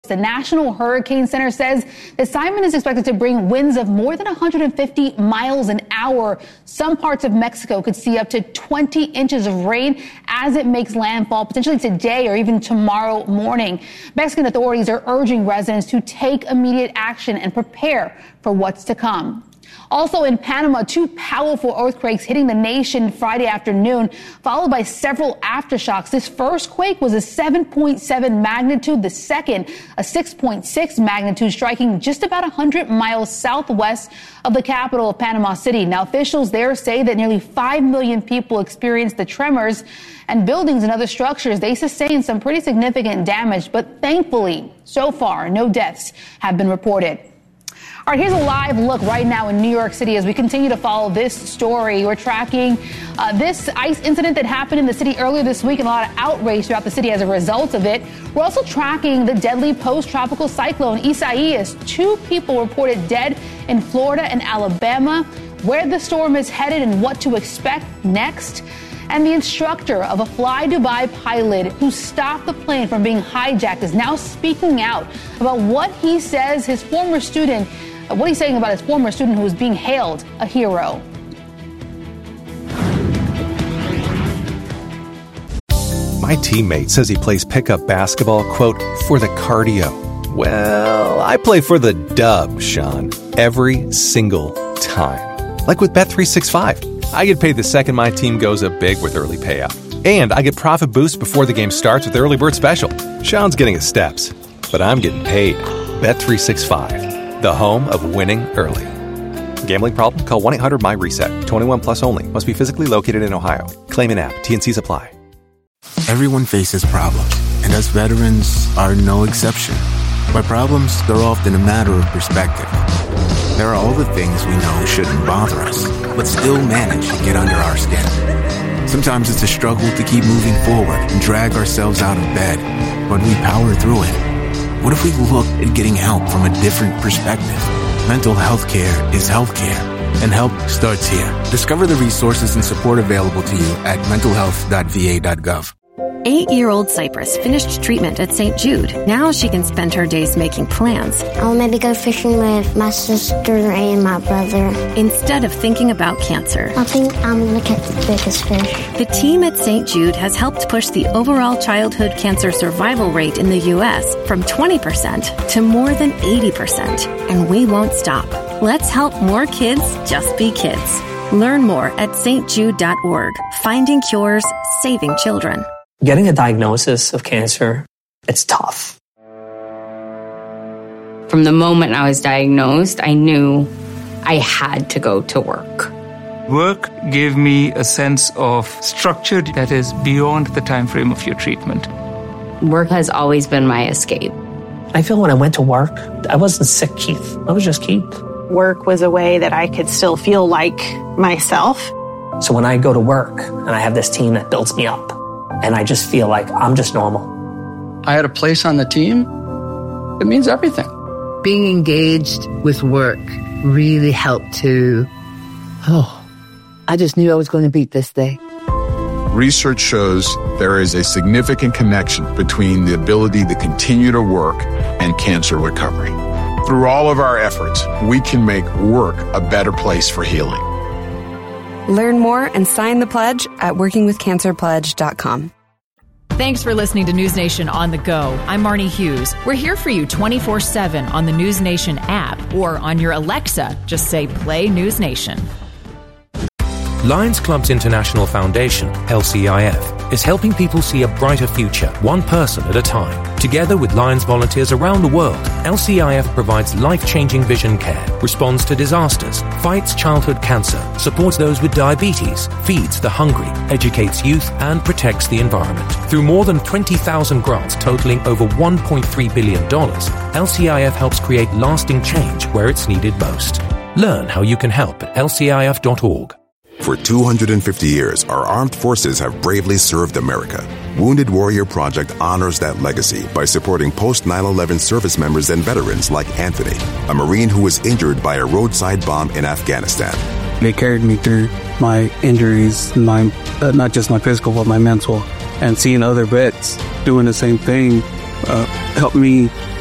The National Hurricane Center says the Simon is expected to bring winds of more than 150 miles an hour. Some parts of Mexico could see up to 20 inches of rain as it makes landfall, potentially today or even tomorrow morning. Mexican authorities are urging residents to take immediate action and prepare for what's to come. Also in Panama, two powerful earthquakes hitting the nation Friday afternoon, followed by several aftershocks. This first quake was a 7.7 magnitude, the second a 6.6 magnitude, striking just about 100 miles southwest of the capital of Panama City. Now, officials there say that nearly 5 million people experienced the tremors, and buildings and other structures, they sustained some pretty significant damage. But thankfully, so far, no deaths have been reported. All right, here's a live look right now in New York City as we continue to follow this story. We're tracking this ICE incident that happened in the city earlier this week and a lot of outrage throughout the city as a result of it. We're also tracking the deadly post-tropical cyclone Isaias. 2 people reported dead in Florida and Alabama. Where the storm is headed and what to expect next. And the instructor of a Fly Dubai pilot who stopped the plane from being hijacked is now speaking out about what he says his former student, what he's saying about his former student who is being hailed a hero. My teammate says he plays pickup basketball, quote, for the cardio. Well, I play for the dub, Sean, every single time. Like with Bet365. I get paid the second my team goes up big with early payout. And I get profit boosts before the game starts with Early Bird Special. Sean's getting his steps, but I'm getting paid. Bet365, the home of winning early. Gambling problem? Call 1-800-MY-RESET. 21 plus only. Must be physically located in Ohio. Claim in app. T&Cs apply. Everyone faces problems, and us veterans are no exception. By problems, they're often a matter of perspective. There are all the things we know shouldn't bother us, but still manage to get under our skin. Sometimes it's a struggle to keep moving forward and drag ourselves out of bed, but we power through it. What if we look at getting help from a different perspective? Mental health care is healthcare, and help starts here. Discover the resources and support available to you at mentalhealth.va.gov. 8-year-old Cypress finished treatment at St. Jude. Now she can spend her days making plans. I'll maybe go fishing with my sister and my brother. Instead of thinking about cancer. I think I'm going to catch the biggest fish. The team at St. Jude has helped push the overall childhood cancer survival rate in the U.S. from 20% to more than 80%. And we won't stop. Let's help more kids just be kids. Learn more at stjude.org. Finding cures, saving children. Getting a diagnosis of cancer, it's tough. From the moment I was diagnosed, I knew I had to go to work. Work gave me a sense of structure that is beyond the time frame of your treatment. Work has always been my escape. I feel when I went to work, I wasn't sick, Keith. I was just Keith. Work was a way that I could still feel like myself. So when I go to work and I have this team that builds me up, and I just feel like I'm just normal. I had a place on the team. It means everything. Being engaged with work really helped to, I just knew I was going to beat this day. Research shows there is a significant connection between the ability to continue to work and cancer recovery. Through all of our efforts, we can make work a better place for healing. Learn more and sign the pledge at workingwithcancerpledge.com. Thanks for listening to News Nation on the go. I'm Marnie Hughes. We're here for you 24/7 on the News Nation app or on your Alexa. Just say play News Nation. Lions Clubs International Foundation, LCIF, is helping people see a brighter future, one person at a time. Together with Lions volunteers around the world, LCIF provides life-changing vision care, responds to disasters, fights childhood cancer, supports those with diabetes, feeds the hungry, educates youth, and protects the environment. Through more than 20,000 grants totaling over $1.3 billion, LCIF helps create lasting change where it's needed most. Learn how you can help at lcif.org. For 250 years, our armed forces have bravely served America. Wounded Warrior Project honors that legacy by supporting post-9/11 service members and veterans like Anthony, a Marine who was injured by a roadside bomb in Afghanistan. They carried me through my injuries, not just my physical, but my mental. And seeing other vets doing the same thing helped me